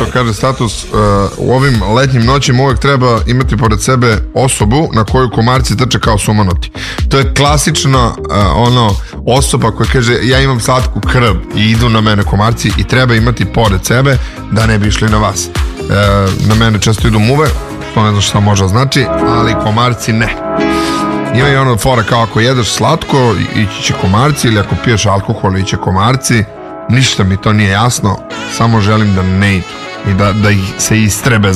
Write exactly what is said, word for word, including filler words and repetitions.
što kaže status, u ovim letnjim noćima uvek treba imati pored sebe osobu na koju komarci trče kao sumanuti. To je klasična ono osoba koja kaže ja imam slatku krv i idu na mene komarci i treba imati pored sebe da ne bi išli na vas. Na mene često idu muve, to ne znam šta može znači, ali komarci ne. Ima i ono fora kao ako jedeš slatko ići će komarci, ili ako piješ alkohol ići će komarci. Ništa mi to nije jasno, samo želim da ne idu i da, da ih se istrebe